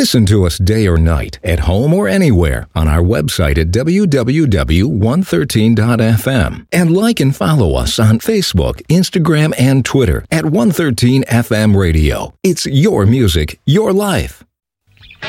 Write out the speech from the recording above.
Listen to us day or night, at home or anywhere, on our website at www.113.fm. And like and follow us on Facebook, Instagram, and Twitter at 113FM Radio. It's your music, your life.